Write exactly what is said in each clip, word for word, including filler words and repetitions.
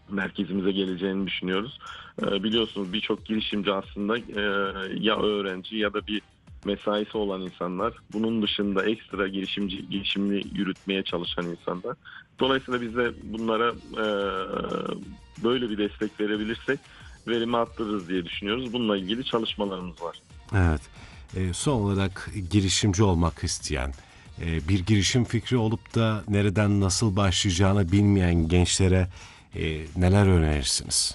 merkezimize geleceğini düşünüyoruz. E, biliyorsunuz birçok girişimci aslında e, ya öğrenci ya da bir mesaisi olan insanlar. Bunun dışında ekstra girişimci girişimini yürütmeye çalışan insanlar. Dolayısıyla biz de bunlara e, böyle bir destek verebilirsek verimi arttırırız diye düşünüyoruz. Bununla ilgili çalışmalarımız var. Evet. E, son olarak girişimci olmak isteyen, e, bir girişim fikri olup da nereden nasıl başlayacağını bilmeyen gençlere e, neler önerirsiniz?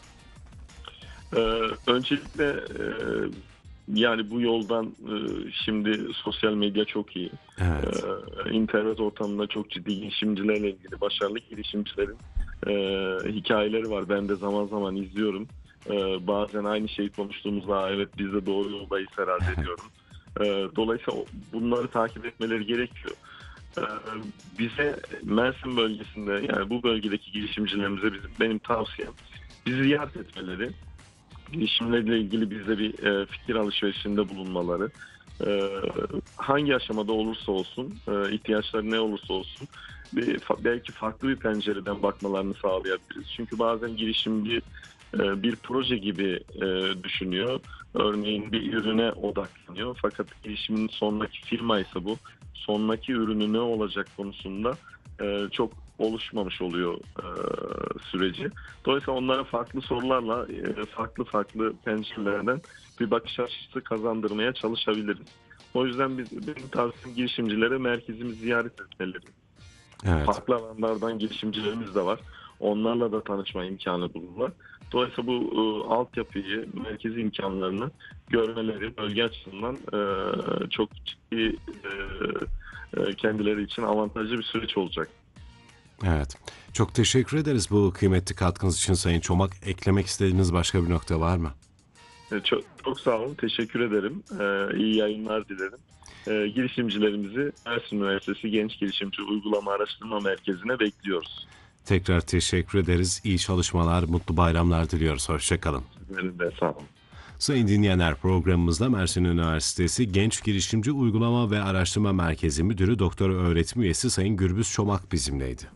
Ee, öncelikle e, yani bu yoldan e, şimdi sosyal medya çok iyi. Evet. Ee, internet ortamında çok ciddi girişimcilerle ilgili başarılı girişimcilerin e, hikayeleri var. Ben de zaman zaman izliyorum. Ee, bazen aynı şeyi konuştuğumuzda evet biz de doğru yoldayız herhalde diyorum. Ee, dolayısıyla bunları takip etmeleri gerekiyor. Ee, bize Mersin bölgesinde yani bu bölgedeki girişimcilerimize bizim, benim tavsiyem bizi ziyaret etmeleri, girişimlerle ilgili bizde bir e, fikir alışverişinde bulunmaları, e, hangi aşamada olursa olsun, e, ihtiyaçları ne olursa olsun, bir, fa- belki farklı bir pencereden bakmalarını sağlayabiliriz. Çünkü bazen girişimci e, bir proje gibi e, düşünüyor. Örneğin bir ürüne odaklanıyor. Fakat girişimin sonraki firma ise bu. Sonraki ürünü ne olacak konusunda e, çok oluşmamış oluyor e, süreci. Dolayısıyla onlara farklı sorularla e, farklı farklı pencerelerden bir bakış açısı kazandırmaya çalışabiliriz. O yüzden biz, benim tavsiyem girişimcilere merkezimizi ziyaret etmeleri. Evet. Farklı alanlardan girişimcilerimiz de var. Onlarla da tanışma imkanı bulurlar. Dolayısıyla bu e, altyapıyı, merkezi imkanlarını görmeleri bölge açısından e, çok ciddi e, e, kendileri için avantajlı bir süreç olacak. Evet. Çok teşekkür ederiz bu kıymetli katkınız için Sayın Çomak. Eklemek istediğiniz başka bir nokta var mı? E, Çok, çok sağ olun. Teşekkür ederim. E, iyi yayınlar dilerim. E, girişimcilerimizi Mersin Üniversitesi Genç Girişimci Uygulama Araştırma Merkezi'ne bekliyoruz. Tekrar teşekkür ederiz. İyi çalışmalar, mutlu bayramlar diliyoruz. Hoşça kalın. Sizlerin de sağ olun. Sayın dinleyenler, programımızda Mersin Üniversitesi Genç Girişimci Uygulama ve Araştırma Merkezi Müdürü Doktor Öğretim Üyesi Sayın Gürbüz Çomak bizimleydi.